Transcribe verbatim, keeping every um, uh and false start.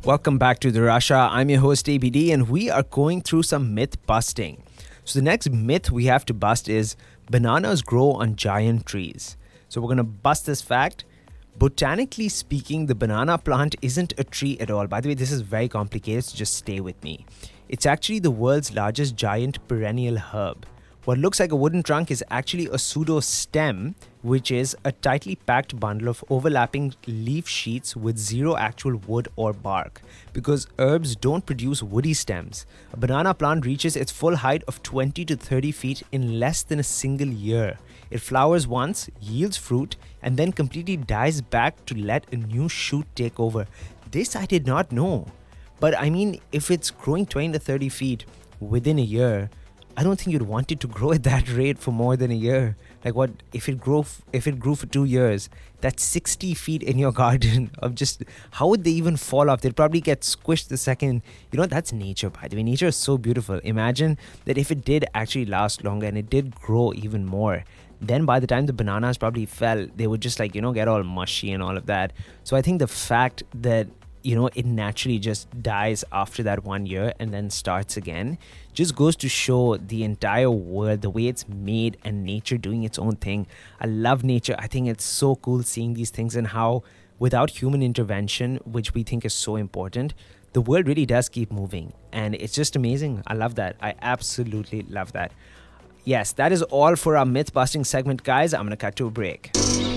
Welcome back to the Russia. I'm your host A B D, and we are going through some myth busting. So the next myth we have to bust is bananas grow on giant trees. So we're going to bust this fact. Botanically speaking, the banana plant isn't a tree at all. By the way, this is very complicated, so just stay with me. It's actually the world's largest giant perennial herb. What looks like a wooden trunk is actually a pseudo stem, which is a tightly packed bundle of overlapping leaf sheets with zero actual wood or bark. Because herbs don't produce woody stems, a banana plant reaches its full height of twenty to thirty feet in less than a single year. It flowers once, yields fruit, and then completely dies back to let a new shoot take over. This I did not know. But I mean, if it's growing twenty to thirty feet within a year, I don't think you'd want it to grow at that rate for more than a year. Like what if it grew f- if it grew for two years? That's sixty feet in your garden of just how would they even fall off? They'd probably get squished the second. You know, that's nature, by the way. Nature is so beautiful. Imagine that if it did actually last longer and it did grow even more, then by the time the bananas probably fell, they would just like, you know, get all mushy and all of that. So I think the fact that you know, it naturally just dies after that one year and then starts again, just goes to show the entire world, the way it's made and nature doing its own thing. I love nature. I think it's so cool seeing these things and how without human intervention, which we think is so important, the world really does keep moving. And it's just amazing. I love that. I absolutely love that. Yes, that is all for our myth busting segment, guys. I'm going to cut to a break.